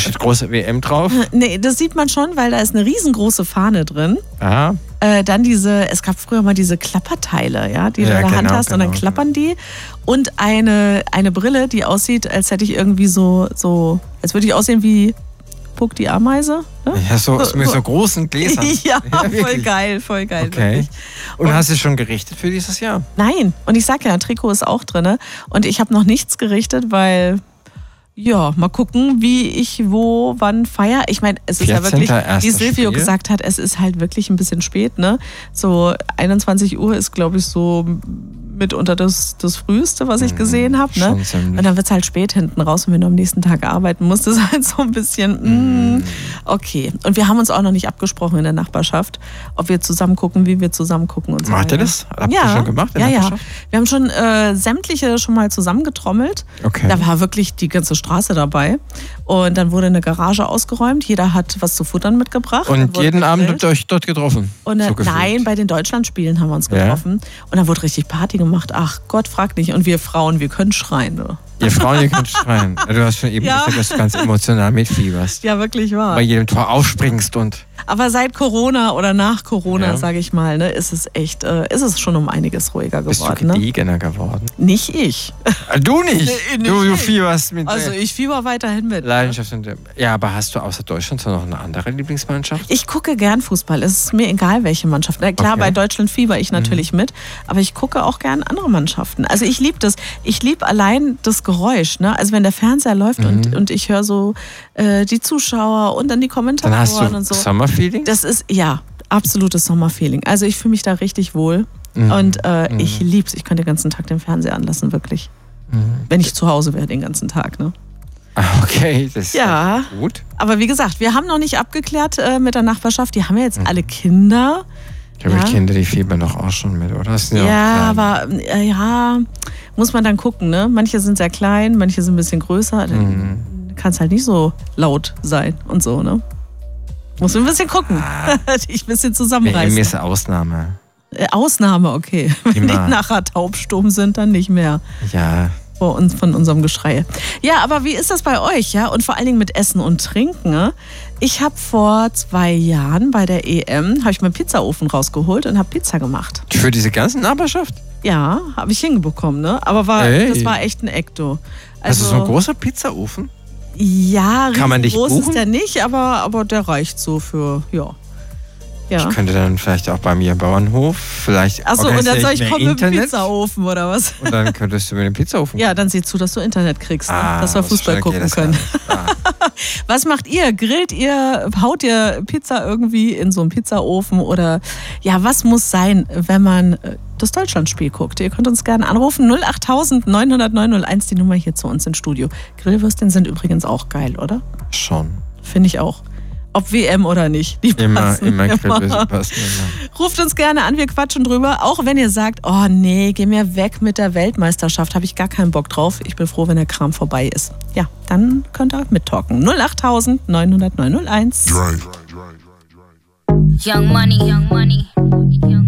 steht große WM drauf? Nee, das sieht man schon, weil da ist eine riesengroße Fahne drin. Aha. Dann es gab früher mal diese Klapperteile, ja, die du in der Hand hast und dann klappern die. Und eine Brille, die aussieht, als hätte ich irgendwie so als würde ich aussehen wie Puck die Ameise. Ne? Ja, so mit so großen Gläsern. Ja, voll geil. Okay. Wirklich. Und hast du schon gerichtet für dieses Jahr? Nein, und ich sag ja, ein Trikot ist auch drin. Und ich habe noch nichts gerichtet, weil... Ja, mal gucken, wie ich wann feiere. Ich meine, es ist ja wirklich, wie Silvio gesagt hat, es ist halt wirklich ein bisschen spät, ne? So 21 Uhr ist, glaube ich, so mitunter das Früheste, was ich gesehen habe, ne? Und dann wird es halt spät hinten raus und wenn du am nächsten Tag arbeiten musst, ist halt so ein bisschen, okay. Und wir haben uns auch noch nicht abgesprochen in der Nachbarschaft, ob wir zusammen gucken, wie wir zusammen gucken und so. Macht ihr das? Habt ihr schon gemacht? Ja. Wir haben schon sämtliche schon mal zusammengetrommelt. Okay. Da war wirklich die ganze Straße dabei. Und dann wurde eine Garage ausgeräumt. Jeder hat was zu futtern mitgebracht. Und jeden Abend habt ihr euch dort getroffen? Und nein, bei den Deutschlandspielen haben wir uns getroffen. Ja. Und dann wurde richtig Party gemacht. Ach Gott, frag nicht. Und wir Frauen, wir können schreien. Ne? Ihr Frauen, ihr könnt schreien. Du hast schon eben gesagt, dass du ganz emotional mitfieberst. Ja, wirklich wahr. Bei jedem Tor aufspringst und... Aber seit Corona oder nach Corona, sage ich mal, ne, ist es echt, ist es schon um einiges ruhiger geworden. Bist du gediegener geworden? Nicht ich. Du nicht? Nee, du fieberst mit. Also ich fieber weiterhin mit. Leidenschaft. Ja, aber hast du außer Deutschland noch eine andere Lieblingsmannschaft? Ich gucke gern Fußball. Es ist mir egal, welche Mannschaft. Klar, bei Deutschland fieber ich natürlich mit, aber ich gucke auch gern andere Mannschaften. Also ich liebe das. Ich liebe allein das Geräusch. Ne? Also wenn der Fernseher läuft und ich höre so die Zuschauer und dann die Kommentatoren dann hast du und so. Sommerfeeling? Das ist, absolutes Sommerfeeling. Also ich fühle mich da richtig wohl und ich lieb's. Ich könnte den ganzen Tag den Fernseher anlassen, wirklich. Wenn ich zu Hause wäre den ganzen Tag, ne? Okay, das ist gut. Aber wie gesagt, wir haben noch nicht abgeklärt mit der Nachbarschaft. Die haben ja jetzt alle Kinder. Ich habe Kinder, die fiebern doch auch schon mit, oder? Aber muss man dann gucken, ne? Manche sind sehr klein, manche sind ein bisschen größer. Dann kann es halt nicht so laut sein und so, ne? Muss ein bisschen gucken. Dich ein bisschen zusammenreißen. Mir ist eine Ausnahme. Ausnahme, okay. Wenn die nachher taubstumm sind, dann nicht mehr. Ja. Von unserem Geschrei. Ja, aber wie ist das bei euch, ja? Und vor allen Dingen mit Essen und Trinken, ne? Ich habe vor 2 Jahren bei der EM, habe ich meinen Pizzaofen rausgeholt und habe Pizza gemacht. Für diese ganze Nachbarschaft? Ja, habe ich hinbekommen, ne? Aber das war echt ein Ekto. Also so ein großer Pizzaofen? Ja, kann man nicht groß buchen? Ist der nicht, aber der reicht so für, ja. Ich könnte dann vielleicht auch bei mir im Bauernhof vielleicht. Achso, und dann soll ich kommen mit dem Pizzaofen oder was? Und dann könntest du mit dem Pizzaofen. Ja, dann sieh zu, dass du Internet kriegst, dass wir Fußball gucken können. Was macht ihr? Grillt ihr? Haut ihr Pizza irgendwie in so einen Pizzaofen? Oder was muss sein, wenn man das Deutschlandspiel guckt? Ihr könnt uns gerne anrufen. 08000 900 901, die Nummer hier zu uns ins Studio. Grillwürstchen sind übrigens auch geil, oder? Schon. Finde ich auch. Ob WM oder nicht. Die passen immer Grillwürste passen immer. Ruft uns gerne an, wir quatschen drüber. Auch wenn ihr sagt, oh nee, geh mir weg mit der Weltmeisterschaft, habe ich gar keinen Bock drauf. Ich bin froh, wenn der Kram vorbei ist. Ja, dann könnt ihr mittalken. 08000 900 901. Young Money, Young Money.